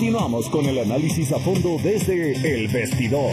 Continuamos con el análisis a fondo desde El Vestidor.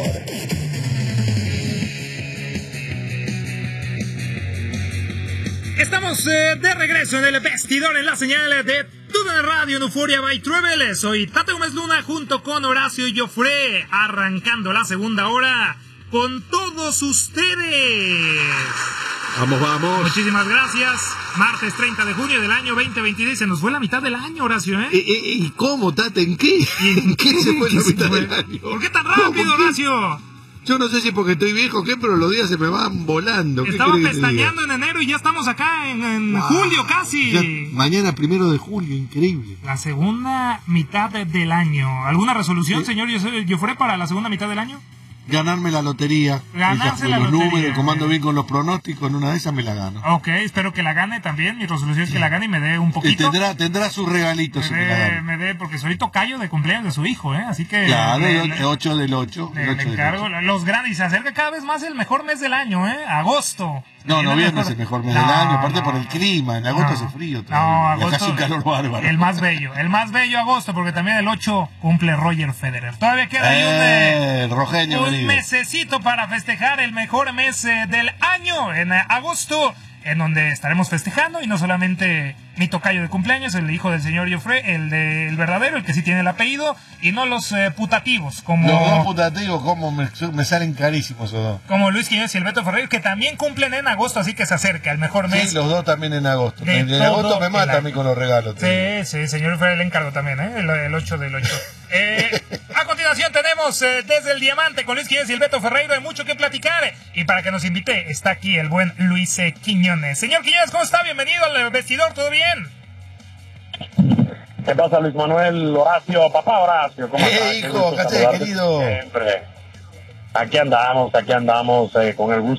Estamos de regreso en El Vestidor, en la señal de TUDN Radio en Euphoria by Travel. Soy Tate Gómez Luna junto con Horacio Joffre, arrancando la segunda hora con todos ustedes. Vamos. Muchísimas gracias. Martes 30 de junio del año 2023. Se nos fue la mitad del año, Horacio, ¿eh? ¿Y cómo, Tate? ¿En qué? ¿En qué se fue la mitad del año? ¿Por qué tan rápido, Horacio? Yo no sé si porque estoy viejo o qué, pero los días se me van volando. Estaba pestañeando en enero y ya estamos acá en julio casi. Ya, mañana 1 de julio, increíble. La segunda mitad del año. ¿Alguna resolución, señor Joffre, para la segunda mitad del año? Ganarme la lotería. Ganarse la los lotería. números, como ando bien con los pronósticos, en una de esas me la gano. Ok, espero que la gane también. Mi resolución es que la gane y me dé un poquito. Y tendrá sus regalitos. Me dé, porque soy tocayo de cumpleaños de su hijo, ¿eh? Así que... Claro, el 8 del 8. Le encargo. Los grandes, y se acerca cada vez más el mejor mes del año, ¿eh? Agosto. No, noviembre es el mejor mes del año, aparte por el clima. En agosto hace frío. Agosto, y acá hace un calor bárbaro. El más bello agosto, porque también el 8 cumple Roger Federer. Todavía queda ahí un mesecito para festejar el mejor mes del año, en agosto, en donde estaremos festejando, y no solamente mi tocayo de cumpleaños, el hijo del señor Joffre, el del verdadero, el que sí tiene el apellido, y no los putativos, como... Los dos putativos, como me salen carísimos esos dos. Como Luis Quiñones y el Beto Ferrer, que también cumplen en agosto, así que se acerca el mejor mes. Sí, los dos también en agosto. En agosto me mata a mí con los regalos. Sí, señor Ferrer, le encargo también, el 8 del 8. A continuación tenemos desde el Diamante con Luis Quiñones y el Beto Ferreiro, hay mucho que platicar, y para que nos invite está aquí el buen Luis Quiñones. Señor Quiñones, ¿cómo está? Bienvenido al Vestidor, ¿todo bien? ¿Qué pasa, Luis Manuel? Horacio, papá Horacio, ¿cómo estás? Hijo, ¿qué querido? Siempre. Aquí andamos con el gusto